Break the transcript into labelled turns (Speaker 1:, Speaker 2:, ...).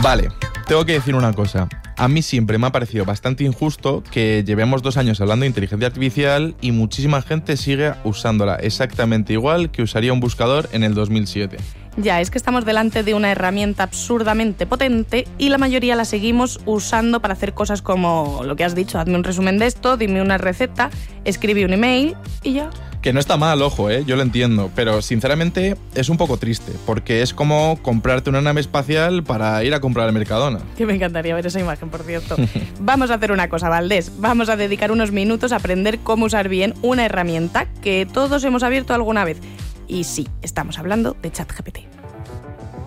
Speaker 1: Vale, tengo que decir una cosa. A mí siempre me ha parecido bastante injusto que llevemos 2 años hablando de inteligencia artificial y muchísima gente sigue usándola exactamente igual que usaría un buscador en el 2007.
Speaker 2: Ya, es que estamos delante de una herramienta absurdamente potente y la mayoría la seguimos usando para hacer cosas como lo que has dicho, hazme un resumen de esto, dime una receta, escribe un email y ya.
Speaker 1: Que no está mal, ojo, yo lo entiendo, pero sinceramente es un poco triste, porque es como comprarte una nave espacial para ir a comprar al Mercadona.
Speaker 2: Que me encantaría ver esa imagen, por cierto. Vamos a hacer una cosa, Valdés. Vamos a dedicar unos minutos a aprender cómo usar bien una herramienta que todos hemos abierto alguna vez. Y sí, estamos hablando de ChatGPT.